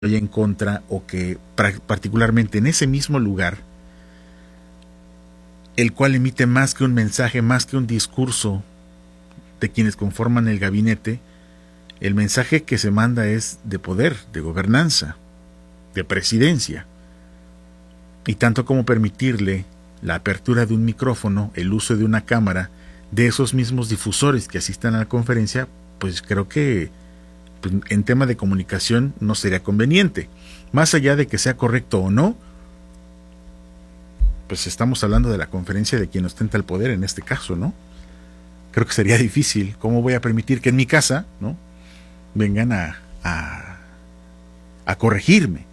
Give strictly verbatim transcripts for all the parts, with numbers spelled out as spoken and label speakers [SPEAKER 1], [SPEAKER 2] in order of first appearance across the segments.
[SPEAKER 1] en contra, o que particularmente en ese mismo lugar, el cual emite más que un mensaje, más que un discurso de quienes conforman el gabinete, el mensaje que se manda es de poder, de gobernanza, de presidencia. Y tanto como permitirle la apertura de un micrófono, el uso de una cámara, de esos mismos difusores que asistan a la conferencia, pues creo que pues, en tema de comunicación no sería conveniente. Más allá de que sea correcto o no, pues estamos hablando de la conferencia de quien ostenta el poder en este caso, ¿no? Creo que sería difícil. ¿Cómo voy a permitir que en mi casa, ¿no?, vengan a, a, a corregirme?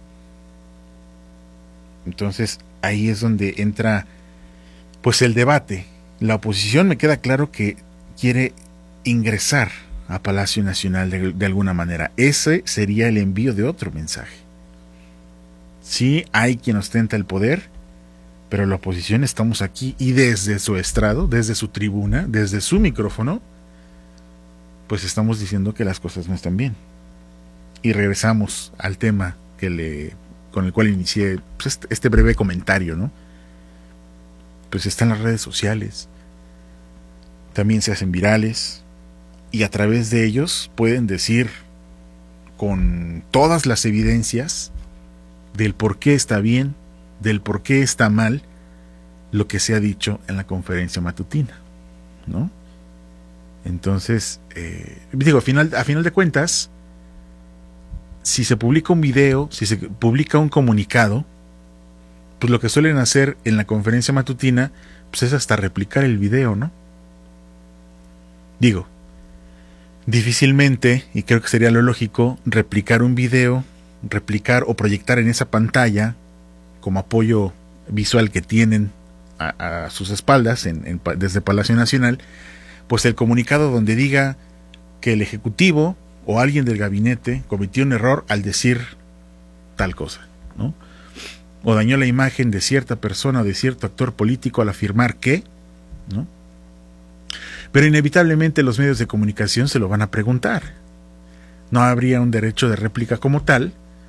[SPEAKER 1] Entonces ahí es donde entra pues el debate. La oposición, me queda claro que quiere ingresar a Palacio Nacional de, de alguna manera. Ese sería el envío de otro mensaje. Sí, hay quien ostenta el poder, pero la oposición estamos aquí, y desde su estrado, desde su tribuna, desde su micrófono, pues estamos diciendo que las cosas no están bien. Y regresamos al tema que le, con el cual inicié pues este, este breve comentario, ¿no? Pues están las redes sociales, también se hacen virales, y a través de ellos pueden decir con todas las evidencias del por qué está bien, del por qué está mal lo que se ha dicho en la conferencia matutina, ¿no? Entonces, eh, digo, a final, a final de cuentas, si se publica un video, si se publica un comunicado, pues lo que suelen hacer en la conferencia matutina, pues es hasta replicar el video, ¿no? Digo, difícilmente, y creo que sería lo lógico, replicar un video, replicar o proyectar en esa pantalla, como apoyo visual que tienen a, a sus espaldas en, en, desde Palacio Nacional, pues el comunicado donde diga que el Ejecutivo o alguien del gabinete cometió un error al decir tal cosa, ¿no? O dañó la imagen de cierta persona o de cierto actor político al afirmar que, ¿no? Pero inevitablemente los medios de comunicación se lo van a preguntar. No habría un derecho de réplica como tal,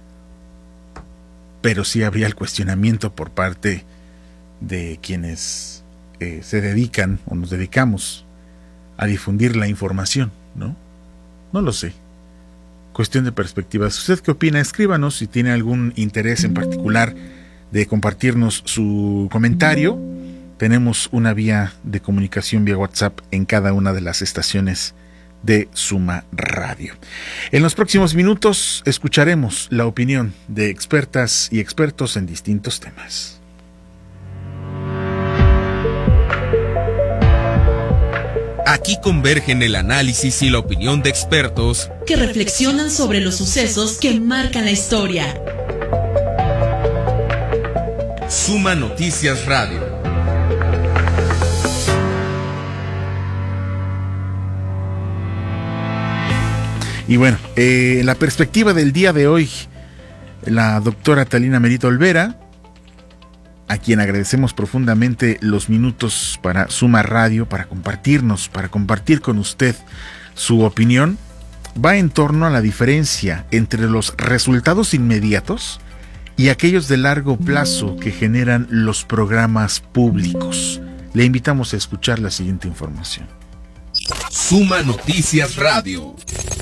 [SPEAKER 1] pero sí habría el cuestionamiento por parte de quienes eh, se dedican o nos dedicamos a difundir la información, ¿no? No lo sé. Cuestión de perspectivas. ¿Usted qué opina? Escríbanos si tiene algún interés en particular de compartirnos su comentario. Tenemos una vía de comunicación vía WhatsApp en cada una de las estaciones de Suma Radio. En los próximos minutos escucharemos la opinión de expertas y expertos en distintos temas.
[SPEAKER 2] Aquí convergen el análisis y la opinión de expertos
[SPEAKER 3] que reflexionan sobre los sucesos que marcan la historia.
[SPEAKER 2] Suma Noticias Radio.
[SPEAKER 1] Y bueno, eh, la perspectiva del día de hoy, la doctora Talina Merit Olvera, a quien agradecemos profundamente los minutos para Suma Radio, para compartirnos, para compartir con usted su opinión, va en torno a la diferencia entre los resultados inmediatos y aquellos de largo plazo que generan los programas públicos. Le invitamos a escuchar la siguiente información.
[SPEAKER 2] Suma Noticias Radio.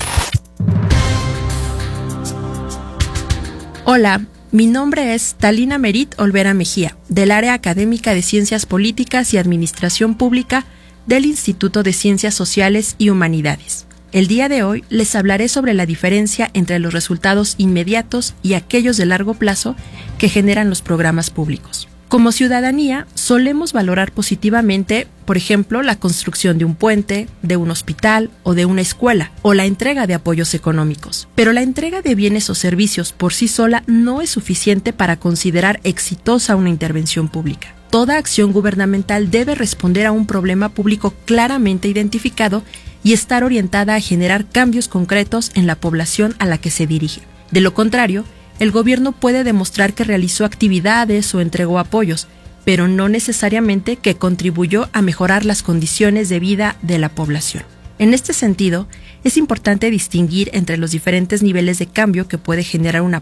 [SPEAKER 4] Hola, mi nombre es Talina Merit Olvera Mejía, del área académica de Ciencias Políticas y Administración Pública del Instituto de Ciencias Sociales y Humanidades. El día de hoy les hablaré sobre la diferencia entre los resultados inmediatos y aquellos de largo plazo que generan los programas públicos. Como ciudadanía, solemos valorar positivamente, por ejemplo, la construcción de un puente, de un hospital o de una escuela, o la entrega de apoyos económicos. Pero la entrega de bienes o servicios por sí sola no es suficiente para considerar exitosa una intervención pública. Toda acción gubernamental debe responder a un problema público claramente identificado y estar orientada a generar cambios concretos en la población a la que se dirige. De lo contrario, el gobierno puede demostrar que realizó actividades o entregó apoyos, pero no necesariamente que contribuyó a mejorar las condiciones de vida de la población. En este sentido, es importante distinguir entre los diferentes niveles de cambio que puede generar una